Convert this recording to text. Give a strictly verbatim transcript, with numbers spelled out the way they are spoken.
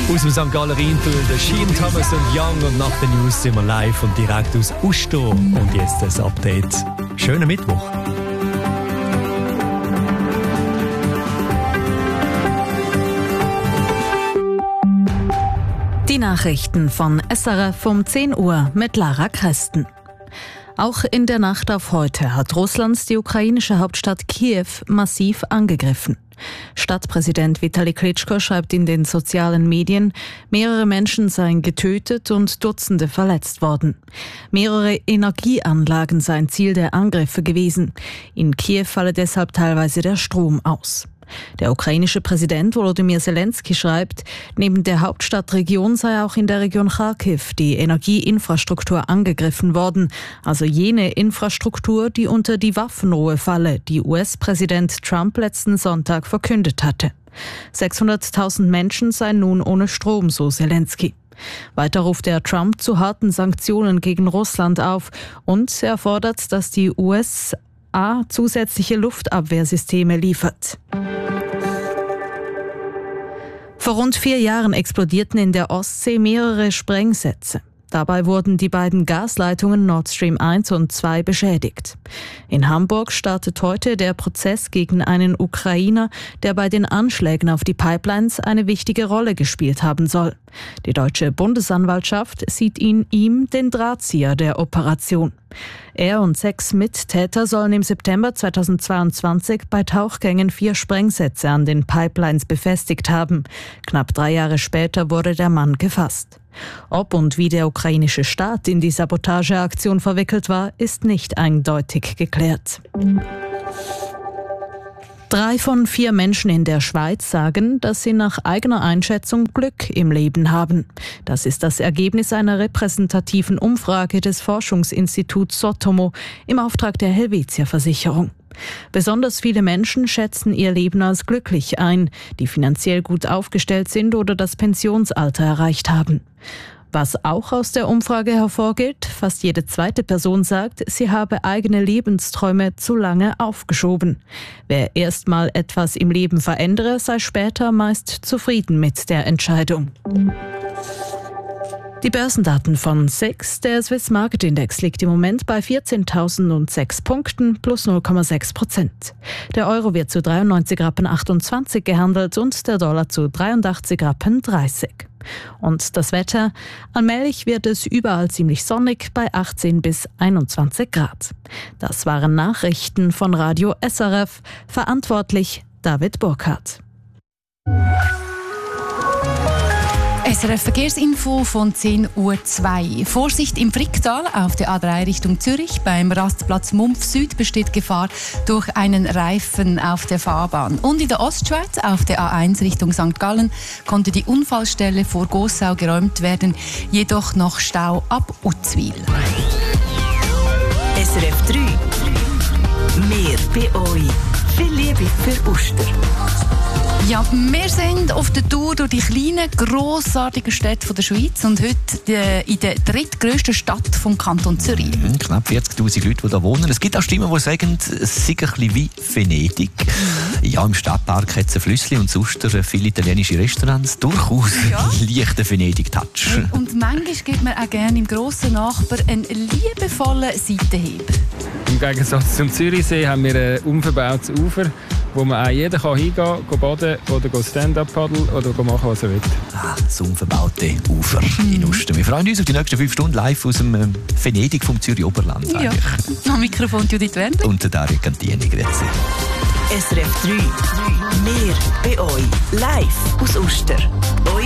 Aus dem Sankt Galler Rheintunnel, der Sheen, Thomas und Young, und nach den News sind wir live und direkt aus Uster. Und jetzt das Update. Schönen Mittwoch. Die Nachrichten von S R F um zehn Uhr mit Lara Kresten. Auch in der Nacht auf heute hat Russland die ukrainische Hauptstadt Kiew massiv angegriffen. Stadtpräsident Vitali Klitschko schreibt in den sozialen Medien, mehrere Menschen seien getötet und Dutzende verletzt worden. Mehrere Energieanlagen seien Ziel der Angriffe gewesen. In Kiew falle deshalb teilweise der Strom aus. Der ukrainische Präsident Volodymyr Zelensky schreibt, neben der Hauptstadtregion sei auch in der Region Charkiw die Energieinfrastruktur angegriffen worden, also jene Infrastruktur, die unter die Waffenruhe falle, die U S-Präsident Trump letzten Sonntag verkündet hatte. sechshunderttausend Menschen seien nun ohne Strom, so Zelensky. Weiter ruft er Trump zu harten Sanktionen gegen Russland auf und er fordert, dass die U S A zusätzliche Luftabwehrsysteme liefert. Vor rund vier Jahren explodierten in der Ostsee mehrere Sprengsätze. Dabei wurden die beiden Gasleitungen Nord Stream eins und zwei beschädigt. In Hamburg startet heute der Prozess gegen einen Ukrainer, der bei den Anschlägen auf die Pipelines eine wichtige Rolle gespielt haben soll. Die deutsche Bundesanwaltschaft sieht in ihm den Drahtzieher der Operation. Er und sechs Mittäter sollen im September zweitausendzweiundzwanzig bei Tauchgängen vier Sprengsätze an den Pipelines befestigt haben. Knapp drei Jahre später wurde der Mann gefasst. Ob und wie der ukrainische Staat in die Sabotageaktion verwickelt war, ist nicht eindeutig geklärt. Drei von vier Menschen in der Schweiz sagen, dass sie nach eigener Einschätzung Glück im Leben haben. Das ist das Ergebnis einer repräsentativen Umfrage des Forschungsinstituts Sotomo im Auftrag der Helvetia-Versicherung. Besonders viele Menschen schätzen ihr Leben als glücklich ein, die finanziell gut aufgestellt sind oder das Pensionsalter erreicht haben. Was auch aus der Umfrage hervorgeht, fast jede zweite Person sagt, sie habe eigene Lebensträume zu lange aufgeschoben. Wer erst mal etwas im Leben verändere, sei später meist zufrieden mit der Entscheidung. Die Börsendaten von S I X, der Swiss Market Index, liegt im Moment bei vierzehntausendsechs Punkten plus null Komma sechs Prozent. Der Euro wird zu dreiundneunzig Rappen achtundzwanzig gehandelt und der Dollar zu dreiundachtzig Rappen dreißig. Und das Wetter? Allmählich wird es überall ziemlich sonnig bei achtzehn bis einundzwanzig Grad. Das waren Nachrichten von Radio S R F. Verantwortlich David Burkhardt. S R F Verkehrsinfo von zehn Uhr zwei. Vorsicht im Fricktal auf der A drei Richtung Zürich. Beim Rastplatz Mumpf Süd besteht Gefahr durch einen Reifen auf der Fahrbahn. Und in der Ostschweiz auf der A eins Richtung Sankt Gallen konnte die Unfallstelle vor Gossau geräumt werden, jedoch noch Stau ab Uzwil. S R F drei. Mehr bei euch. Viel Liebe für Uster. Ja, wir sind auf der Tour durch die kleinen, grossartigen Städte der Schweiz und heute in der drittgrössten Stadt vom Kanton Zürich. Mhm, knapp vierzigtausend Leute, die da wohnen. Es gibt auch Stimmen, die sagen, es sei ein bisschen wie Venedig. Mhm. Ja, im Stadtpark hat es ein Flüssli und sonst viele italienische Restaurants. Durchaus ja. leichter Venedig-Touch. Und, und manchmal gibt man auch gerne im grossen Nachbar einen liebevollen Seitenhieb. Im Gegensatz zum Zürichsee haben wir ein unverbautes Ufer, wo man auch jeder kann hingehen kann, baden oder Stand-up paddeln oder machen, was er will. Ah, das unverbaute Ufer mm. in Uster. Wir freuen uns auf die nächsten fünf Stunden live aus dem ähm, Venedig vom Zürich Oberland. Ja. Am Mikrofon Judith Wender. Und der Dario Cantini. Grüezi. S R F drei. Mehr bei euch. Live aus Uster.